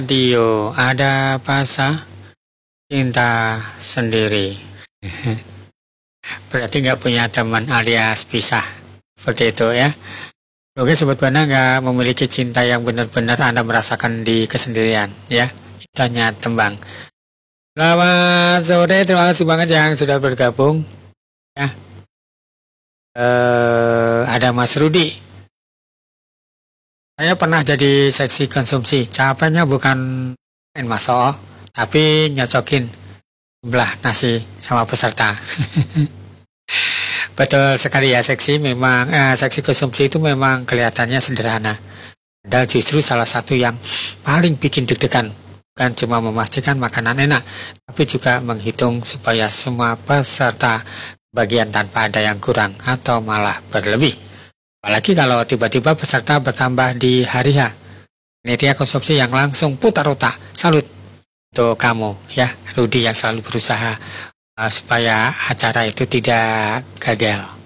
Dio, ada pasah cinta sendiri. Berarti nggak punya teman alias pisah. Seperti itu ya. Oke, Sobat Buana, nggak memiliki cinta yang benar-benar Anda merasakan di kesendirian ya. Itu hanya tembang. Selamat sore, terima kasih banget yang sudah bergabung ya. Ada Mas Rudi. Saya pernah jadi seksi konsumsi. Capeknya bukan main maso, tapi nyocokin sebelah nasi sama peserta. Betul sekali ya, seksi konsumsi itu memang kelihatannya sederhana. Padahal justru salah satu yang paling bikin deg-degan. Bukan cuma memastikan makanan enak, tapi juga menghitung supaya semua peserta bagian tanpa ada yang kurang atau malah berlebih. Apalagi kalau tiba-tiba peserta bertambah di hari H. Ini dia konsumsi yang langsung putar otak. Salut untuk kamu ya, Rudi, yang selalu berusaha supaya acara itu tidak gagal.